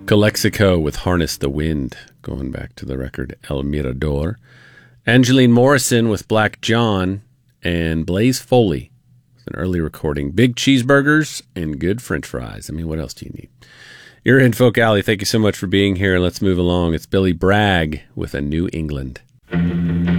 Calexico with Harness the Wind, going back to the record El Mirador. Angeline Morrison with Black John, and Blaze Foley with an early recording. Big cheeseburgers and good french fries. I mean, what else do you need? You're in Folk Alley. Thank you so much for being here. Let's move along. It's Billy Bragg with A New England.